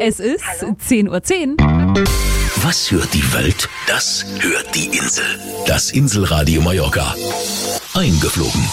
Es ist 10:10 Uhr. Was hört die Welt? Das hört die Insel. Das Inselradio Mallorca. Eingeflogen.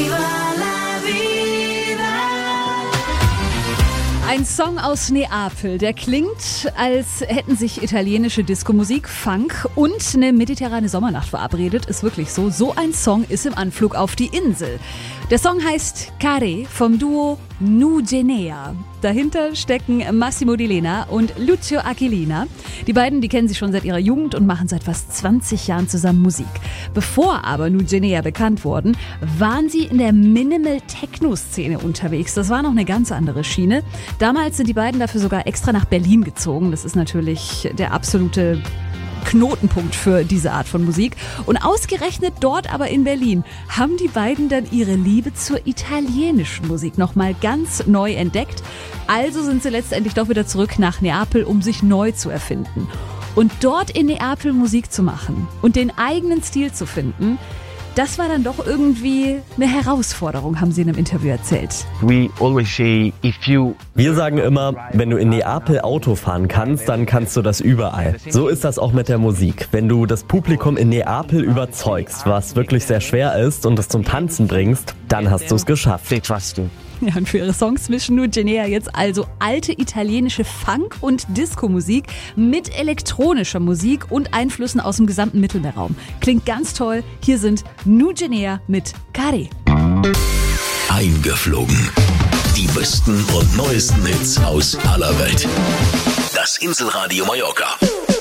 Ein Song aus Neapel, der klingt, als hätten sich italienische Disco-Musik, Funk und eine mediterrane Sommernacht verabredet. Ist wirklich so. So ein Song ist im Anflug auf die Insel. Der Song heißt Care vom Duo Nugenea. Dahinter stecken Massimo Di Lena und Lucio Aquilina. Die beiden, die kennen sich schon seit ihrer Jugend und machen seit fast 20 Jahren zusammen Musik. Bevor aber Nugenea bekannt wurden, waren sie in der Minimal-Techno-Szene unterwegs. Das war noch eine ganz andere Schiene. Damals sind die beiden dafür sogar extra nach Berlin gezogen. Das ist natürlich der absolute Knotenpunkt für diese Art von Musik. Und ausgerechnet dort aber in Berlin haben die beiden dann ihre Liebe zur italienischen Musik nochmal ganz neu entdeckt. Also sind sie letztendlich doch wieder zurück nach Neapel, um sich neu zu erfinden. Und dort in Neapel Musik zu machen und den eigenen Stil zu finden, das war dann doch irgendwie eine Herausforderung, haben sie in einem Interview erzählt. Wir sagen immer, wenn du in Neapel Auto fahren kannst, dann kannst du das überall. So ist das auch mit der Musik. Wenn du das Publikum in Neapel überzeugst, was wirklich sehr schwer ist, und es zum Tanzen bringst, dann hast du es geschafft. Ja, und für ihre Songs mischen Nugenea jetzt also alte italienische Funk- und Disco-Musik mit elektronischer Musik und Einflüssen aus dem gesamten Mittelmeerraum. Klingt ganz toll. Hier sind Nugenea mit Care. Eingeflogen. Die besten und neuesten Hits aus aller Welt. Das Inselradio Mallorca.